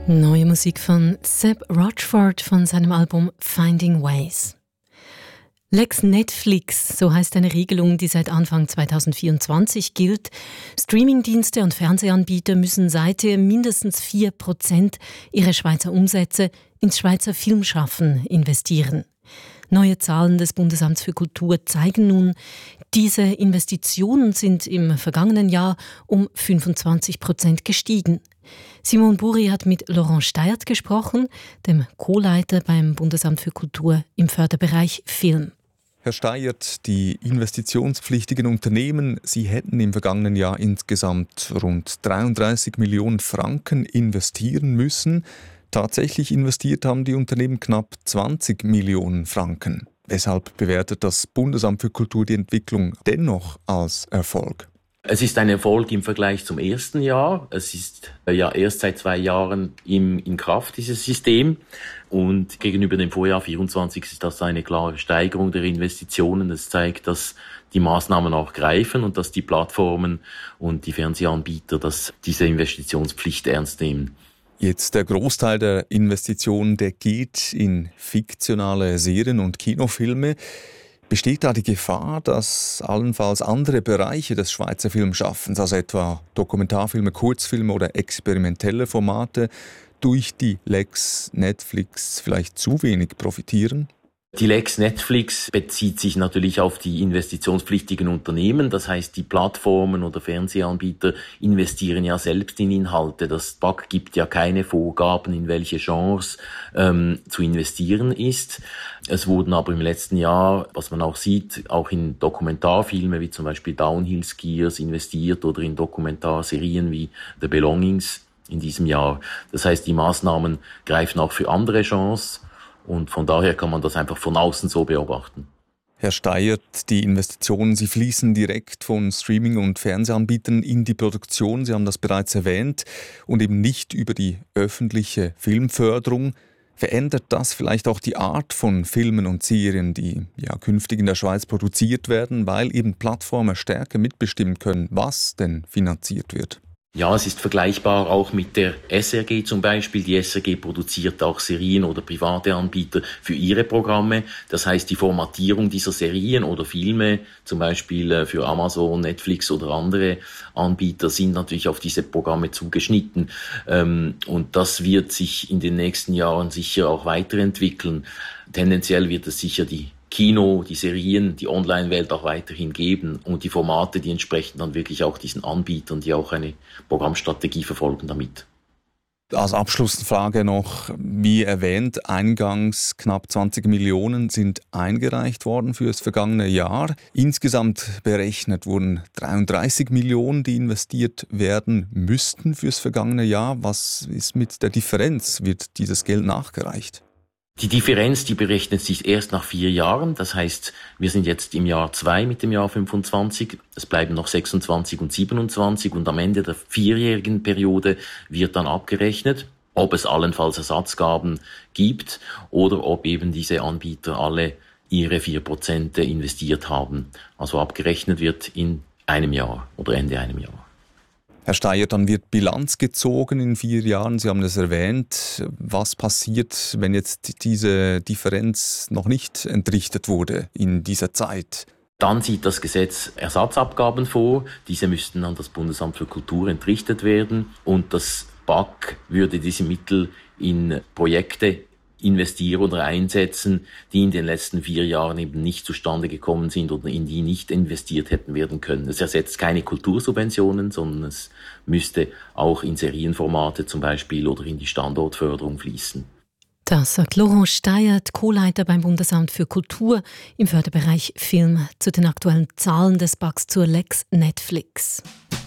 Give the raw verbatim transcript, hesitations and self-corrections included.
Neue Musik von Seb Rochford von seinem Album Finding Ways. Lex Netflix, so heißt eine Regelung, die seit Anfang zweitausendvierundzwanzig gilt. Streamingdienste und Fernsehanbieter müssen seither mindestens vier Prozent ihrer Schweizer Umsätze ins Schweizer Filmschaffen investieren. Neue Zahlen des Bundesamts für Kultur zeigen nun, diese Investitionen sind im vergangenen Jahr um fünfundzwanzig Prozent gestiegen. Simon Buri hat mit Laurent Steyert gesprochen, dem Co-Leiter beim Bundesamt für Kultur im Förderbereich Film. Herr Steyert, die investitionspflichtigen Unternehmen, sie hätten im vergangenen Jahr insgesamt rund dreiunddreißig Millionen Franken investieren müssen. Tatsächlich investiert haben die Unternehmen knapp zwanzig Millionen Franken. Weshalb bewertet das Bundesamt für Kultur die Entwicklung dennoch als Erfolg? Es ist ein Erfolg im Vergleich zum ersten Jahr. Es ist ja erst seit zwei Jahren im, in Kraft, dieses System. Und gegenüber dem Vorjahr vierundzwanzig ist das eine klare Steigerung der Investitionen. Das zeigt, dass die Maßnahmen auch greifen und dass die Plattformen und die Fernsehanbieter dass diese Investitionspflicht ernst nehmen. Jetzt der Großteil der Investitionen, der geht in fiktionale Serien und Kinofilme. Besteht da die Gefahr, dass allenfalls andere Bereiche des Schweizer Filmschaffens, also etwa Dokumentarfilme, Kurzfilme oder experimentelle Formate, durch die Lex Netflix vielleicht zu wenig profitieren? Die Lex Netflix bezieht sich natürlich auf die investitionspflichtigen Unternehmen. Das heißt, die Plattformen oder Fernsehanbieter investieren ja selbst in Inhalte. Das B A K gibt ja keine Vorgaben, in welche Genres ähm, zu investieren ist. Es wurden aber im letzten Jahr, was man auch sieht, auch in Dokumentarfilme wie zum Beispiel Downhill Skiers investiert oder in Dokumentarserien wie The Belongings in diesem Jahr. Das heißt, die Maßnahmen greifen auch für andere Genres. Und von daher kann man das einfach von außen so beobachten. Herr Steyert, die Investitionen, sie fließen direkt von Streaming- und Fernsehanbietern in die Produktion. Sie haben das bereits erwähnt. Und eben nicht über die öffentliche Filmförderung. Verändert das vielleicht auch die Art von Filmen und Serien, die ja künftig in der Schweiz produziert werden, weil eben Plattformen stärker mitbestimmen können, was denn finanziert wird? Ja, es ist vergleichbar auch mit der S R G zum Beispiel. Die S R G produziert auch Serien oder private Anbieter für ihre Programme. Das heißt, die Formatierung dieser Serien oder Filme, zum Beispiel für Amazon, Netflix oder andere Anbieter, sind natürlich auf diese Programme zugeschnitten. Und das wird sich in den nächsten Jahren sicher auch weiterentwickeln. Tendenziell wird es sicher die Kino, die Serien, die Online-Welt auch weiterhin geben und die Formate, die entsprechen dann wirklich auch diesen Anbietern, die auch eine Programmstrategie verfolgen damit. Als Abschlussfrage noch, wie erwähnt, eingangs knapp zwanzig Millionen sind eingereicht worden für das vergangene Jahr. Insgesamt berechnet wurden dreiunddreißig Millionen, die investiert werden müssten fürs vergangene Jahr. Was ist mit der Differenz? Wird dieses Geld nachgereicht? Die Differenz, die berechnet sich erst nach vier Jahren. Das heißt, wir sind jetzt im Jahr zwei mit dem Jahr fünfundzwanzig. Es bleiben noch sechsundzwanzig und siebenundzwanzig. Und am Ende der vierjährigen Periode wird dann abgerechnet, ob es allenfalls Ersatzgaben gibt oder ob eben diese Anbieter alle ihre vier Prozent investiert haben. Also abgerechnet wird in einem Jahr oder Ende einem Jahr. Herr Steyert, dann wird Bilanz gezogen in vier Jahren. Sie haben das erwähnt. Was passiert, wenn jetzt diese Differenz noch nicht entrichtet wurde in dieser Zeit? Dann sieht das Gesetz Ersatzabgaben vor. Diese müssten an das Bundesamt für Kultur entrichtet werden. Und das B A K würde diese Mittel in Projekte investieren oder einsetzen, die in den letzten vier Jahren eben nicht zustande gekommen sind oder in die nicht investiert hätten werden können. Es ersetzt keine Kultursubventionen, sondern es müsste auch in Serienformate zum Beispiel oder in die Standortförderung fließen. Das sagt Laurent Steyert, Co-Leiter beim Bundesamt für Kultur im Förderbereich Film, zu den aktuellen Zahlen des B A Ks zur Lex Netflix.